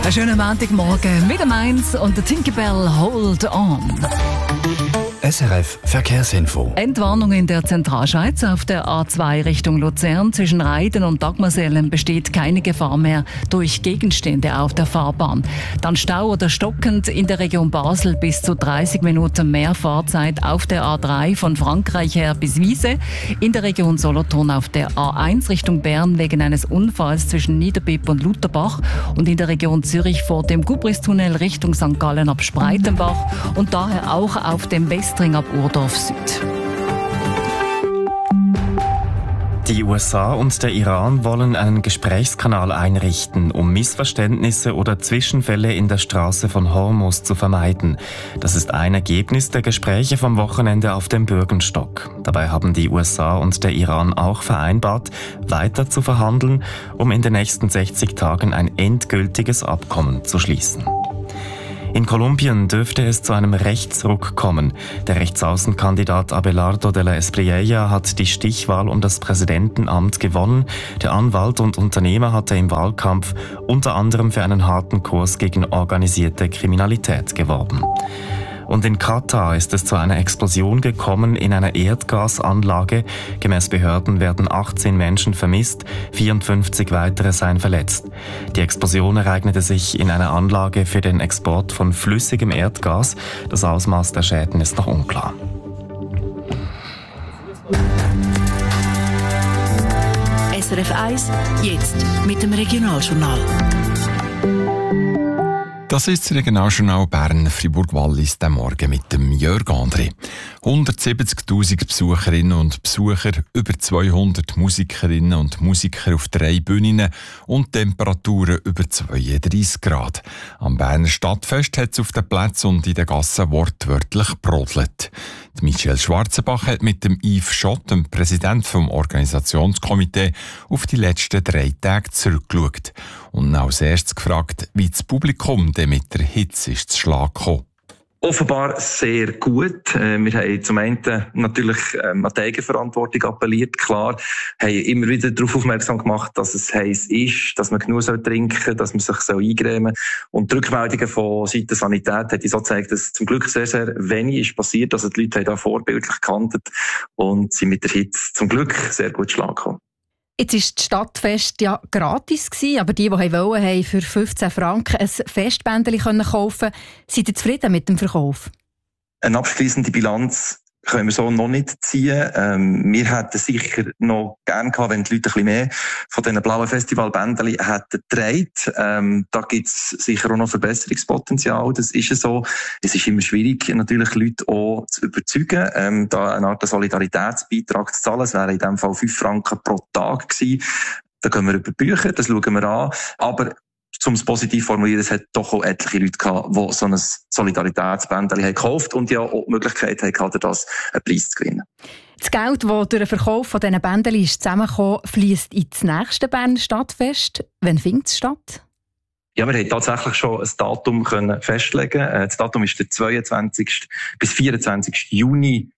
Einen schönen Montagmorgen mit dem Mainz und der Tinkerbell Hold On. SRF Verkehrsinfo. Entwarnung in der Zentralschweiz auf der A2 Richtung Luzern. Zwischen Reiden und Dagmersellen besteht keine Gefahr mehr durch Gegenstände auf der Fahrbahn. Dann Stau oder stockend in der Region Basel bis zu 30 Minuten mehr Fahrzeit auf der A3 von Frankreich her bis Wiese. In der Region Solothurn auf der A1 Richtung Bern wegen eines Unfalls zwischen Niederbipp und Lutherbach. Und in der Region Zürich vor dem Gubristunnel Richtung St. Gallen ab Spreitenbach. Und daher auch auf dem Westring ab Urdorf Süd. Die USA und der Iran wollen einen Gesprächskanal einrichten, um Missverständnisse oder Zwischenfälle in der Straße von Hormuz zu vermeiden. Das ist ein Ergebnis der Gespräche vom Wochenende auf dem Bürgenstock. Dabei haben die USA und der Iran auch vereinbart, weiter zu verhandeln, um in den nächsten 60 Tagen ein endgültiges Abkommen zu schließen. In Kolumbien dürfte es zu einem Rechtsruck kommen. Der Rechtsaußenkandidat Abelardo de la Espriella hat die Stichwahl um das Präsidentenamt gewonnen. Der Anwalt und Unternehmer hatte im Wahlkampf unter anderem für einen harten Kurs gegen organisierte Kriminalität geworben. Und in Katar ist es zu einer Explosion gekommen in einer Erdgasanlage. Gemäß Behörden werden 18 Menschen vermisst, 54 weitere seien verletzt. Die Explosion ereignete sich in einer Anlage für den Export von flüssigem Erdgas. Das Ausmaß der Schäden ist noch unklar. SRF 1, jetzt mit dem Regionaljournal. Das ist das Regionaljournal Bern Fribourg-Wallis den Morgen mit dem Jörg André. 170'000 Besucherinnen und Besucher, über 200 Musikerinnen und Musiker auf 3 Bühnen und Temperaturen über 32 Grad. Am Berner Stadtfest hat es auf den Plätzen und in den Gassen wortwörtlich brodelt. Michelle Schwarzenbach hat mit dem Yves Schott, dem Präsident vom Organisationskomitee, auf die letzten 3 Tage zurückgeschaut und als erstes gefragt, wie das Publikum denn mit der Hitze ist zu Schlag gekommen. Offenbar sehr gut. Wir haben zum einen natürlich an die Eigenverantwortung appelliert, klar, haben immer wieder darauf aufmerksam gemacht, dass es heiß ist, dass man genug trinken soll, dass man sich eincremen soll. Und die Rückmeldungen von Seiten der Sanität hat so gezeigt, dass zum Glück sehr, sehr wenig ist passiert. Also die Leute haben da vorbildlich gehandelt und sind mit der Hitze zum Glück sehr gut zu Schlag gekommen. Jetzt war das Stadtfest ja gratis, aber die wollten, haben für 15 Franken ein Festbändchen kaufen. Seid ihr zufrieden mit dem Verkauf? Eine abschliessende Bilanz können wir so noch nicht ziehen. Wir hätten sicher noch gern gehabt, wenn die Leute ein bisschen mehr von diesen blauen Festivalbändchen hätten getragen. Da gibt es sicher auch noch Verbesserungspotenzial. Das ist so. Es ist immer schwierig, natürlich Leute auch zu überzeugen, da eine Art Solidaritätsbeitrag zu zahlen. Es wären in diesem Fall 5 Franken pro Tag gewesen. Da können wir über Bücher, das schauen wir an. Aber um es positiv zu formulieren, es hat doch auch etliche Leute gehabt, die so ein Solidaritätsbändchen gekauft haben und ja auch die Möglichkeit hatten, das einen Preis zu gewinnen. Das Geld, das durch den Verkauf von diesen Bändchen zusammengekommen ist, fliesst ins nächste Berner Stadtfest. Wann findet es statt? Ja, wir haben tatsächlich schon ein Datum festlegen. Das Datum ist der 22. bis 24. Juni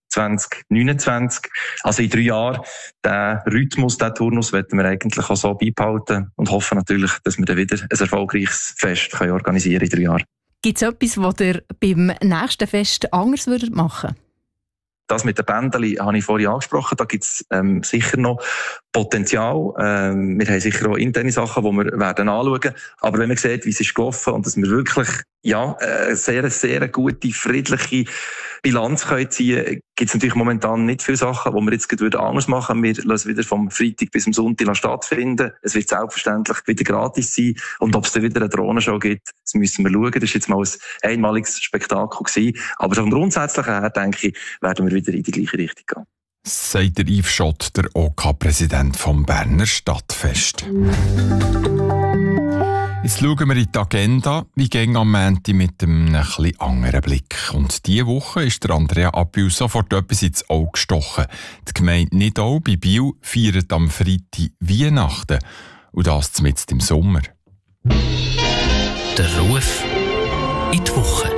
2029. Also in 3 Jahren. Den Rhythmus, den Turnus wollen wir eigentlich auch so beibehalten und hoffen natürlich, dass wir dann wieder ein erfolgreiches Fest organisieren in 3 Jahren. Gibt es etwas, was ihr beim nächsten Fest anders machen würdet? Das mit den Bändchen habe ich vorhin angesprochen. Da gibt es sicher noch Potenzial. Wir haben sicher auch interne Sachen, die wir werden anschauen. Aber wenn man sieht, wie es ist gelaufen und dass wir wirklich eine sehr gute, friedliche Bilanz ziehen können, gibt es natürlich momentan nicht viele Sachen, die wir jetzt anders machen würden. Wir lassen wieder vom Freitag bis zum Sonntag stattfinden. Es wird selbstverständlich wieder gratis sein. Und ob es dann wieder eine Drohnenshow gibt, das müssen wir schauen. Das war jetzt mal ein einmaliges Spektakel gewesen. Aber vom Grundsätzlichen her, denke ich, werden wir wieder in die gleiche Richtung gehen. Sagt der Yves Schott, der OK-Präsident vom Berner Stadtfest. Jetzt schauen wir in die Agenda, wie ging am Montag mit einem etwas anderen Blick. Und diese Woche ist der Andrea Appiu sofort etwas ins Auge gestochen. Die Gemeinde Nidau bei Biel feiert am Freitag Weihnachten. Und das mitten im Sommer. Der Ruf in die Woche.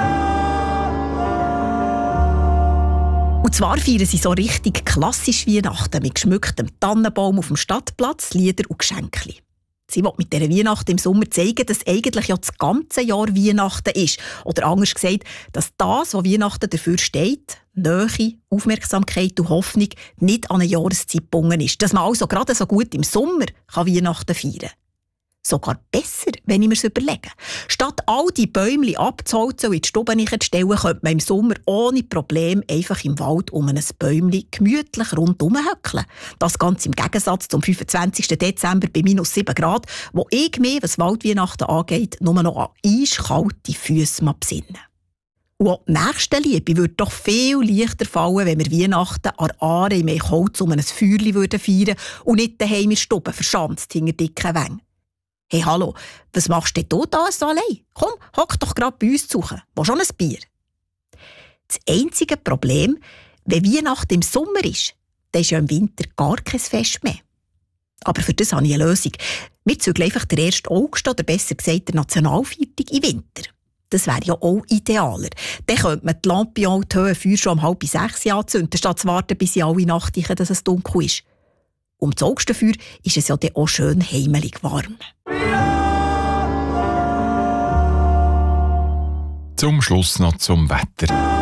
Und zwar feiern sie so richtig klassisch Weihnachten mit geschmücktem Tannenbaum auf dem Stadtplatz, Lieder und Geschenken. Sie will mit dieser Weihnachten im Sommer zeigen, dass eigentlich ja das ganze Jahr Weihnachten ist. Oder anders gesagt, dass das, was Weihnachten dafür steht, Nähe, Aufmerksamkeit und Hoffnung, nicht an eine Jahreszeit gebunden ist. Dass man also gerade so gut im Sommer kann Weihnachten feiern kann. Sogar besser, wenn ich mir das überlege. Statt all die Bäumchen abzuholzen und in die Stube zu stellen, könnte man im Sommer ohne Problem einfach im Wald um ein Bäumchen gemütlich rundherum hückeln. Das Ganze im Gegensatz zum 25. Dezember bei -7 Grad, wo ich mir, was Waldweihnachten angeht, nur noch an eiskalte Füsse besinnen. Und auch die Nächstenliebe würde doch viel leichter fallen, wenn wir Weihnachten an Aare im Holz um ein Feuerchen feiern und nicht daheim in der Stube verschanzt hinter dicken Wängen. Hey, hallo, was machst du da so allein? Komm, hock doch gerade bei uns zu suchen. Willst schon ein Bier? Das einzige Problem, wenn Weihnachten im Sommer ist, dann ist ja im Winter gar kein Fest mehr. Aber für das habe ich eine Lösung. Wir zügeln einfach den 1. August oder besser gesagt der Nationalviertag im Winter. Das wäre ja auch idealer. Dann könnte man die Lampe und die Höhenfeuer schon um 5:30 anzünden, statt zu warten, bis sie alle Nacht reichen, dass es dunkel ist. Um das Augstenfeuer ist es ja dann auch schön heimelig warm. Zum Schluss noch zum Wetter.